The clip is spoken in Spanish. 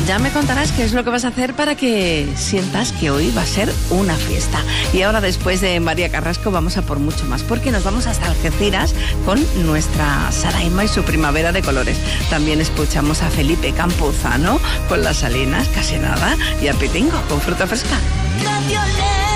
Ya me contarás qué es lo que vas a hacer para que sientas que hoy va a ser una fiesta. Y ahora, después de María Carrasco, vamos a por mucho más, porque nos vamos hasta Algeciras con nuestra Saraima y su primavera de colores. También escuchamos a Felipe Campuzano con las Salinas, casi nada, y a Pitingo con fruta fresca. La violeta